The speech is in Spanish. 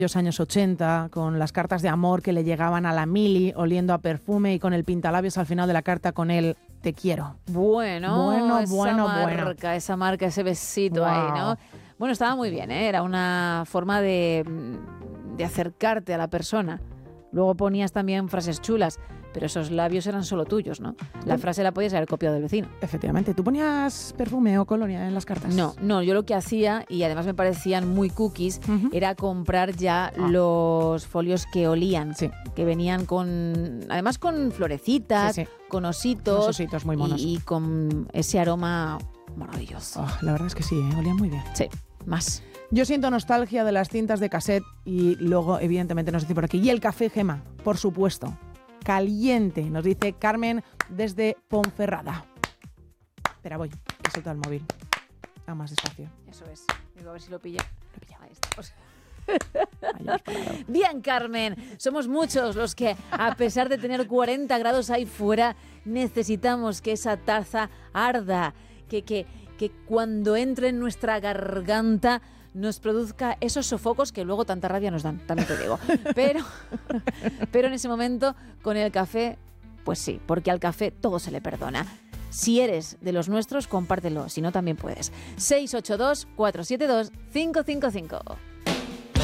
los años 80, con las cartas de amor que le llegaban a la Mili, oliendo a perfume y con el pintalabios al final de la carta con el te quiero. Bueno, esa marca, ese besito ahí, ¿no? Bueno, estaba muy bien, ¿eh? Era una forma de acercarte a la persona. Luego ponías también frases chulas, pero esos labios eran solo tuyos, ¿no? La frase la podías haber copiado del vecino. Efectivamente. ¿Tú ponías perfume o colonia en las cartas? No, yo lo que hacía, y además me parecían muy cookies, era comprar ya los folios que olían, que venían además con florecitas, con ositos. Unos ositos muy monos. Y con ese aroma maravilloso. La verdad es que sí, olían muy bien. Sí, más. Yo siento nostalgia de las cintas de cassette y luego, evidentemente, nos dice por aquí. Y el café, Gema, por supuesto. Caliente, nos dice Carmen desde Ponferrada. Espera, voy. He soltado el móvil. A más despacio. Eso es. Digo, a ver si lo pilla. Ahí estamos. Bien, Carmen, somos muchos los que, a pesar de tener 40 grados ahí fuera, necesitamos que esa taza arda, que cuando entre en nuestra garganta nos produzca esos sofocos que luego tanta rabia nos dan, también te digo. Pero en ese momento, con el café, pues sí, porque al café todo se le perdona. Si eres de los nuestros, compártelo, si no también puedes. 682 472 555.